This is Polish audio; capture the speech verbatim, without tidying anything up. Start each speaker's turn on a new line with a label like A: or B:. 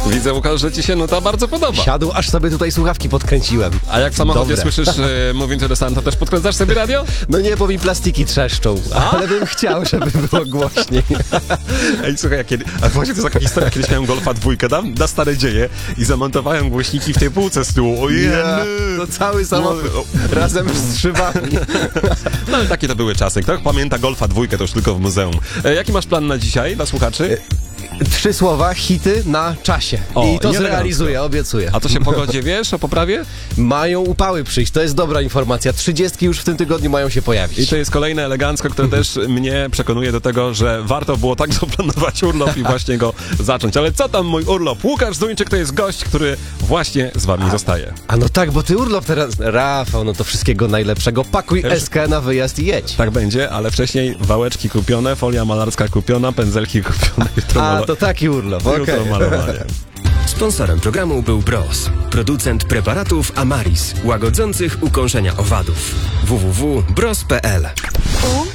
A: Widzę, Łukasz, że ci się nuta bardzo podoba.
B: Siadł, aż sobie tutaj słuchawki podkręciłem.
A: A jak w samochodzie
B: Dobre.
A: słyszysz e, mówiąc do Santa, też podkręcasz sobie radio?
B: No nie, bo mi plastiki trzeszczą, ale bym chciał, żeby było głośniej.
A: Ej, słuchaj, ja kiedy, a właśnie to jest taka historia, kiedyś miałem Golfa dwójkę, dam na stare dzieje i zamontowałem głośniki w tej półce z tyłu. Ojej!
B: To cały samochód razem z szybami.
A: No ale takie to były czasy. Kto pamięta Golfa dwójkę, to już tylko w muzeum. E, jaki masz plan na dzisiaj, dla słuchaczy?
B: Trzy słowa, hity na czasie.
A: O,
B: I to
A: nie
B: zrealizuję, obiecuję.
A: A to się pogodzie wiesz o poprawie?
B: Mają upały przyjść, to jest dobra informacja. Trzydziestki już w tym tygodniu mają się pojawić.
A: I to jest kolejne elegancko, które też mnie przekonuje do tego, że warto było tak zaplanować urlop i właśnie go zacząć. Ale co tam mój urlop? Łukasz Zduńczyk to jest gość, który właśnie z wami zostaje.
B: A no tak, bo ty urlop teraz... Rafał, no to wszystkiego najlepszego. Pakuj
A: Też-
B: S K na wyjazd i jedź.
A: Tak będzie, ale wcześniej wałeczki kupione, folia malarska kupiona, pędzelki kupione. Jutro,
B: A,
A: malo-
B: to taki urlop, okej.
A: jutro malowanie.
C: Sponsorem programu był Bros, producent preparatów Amaris, łagodzących ukąszenia owadów. w w w kropka bros kropka p l.
D: U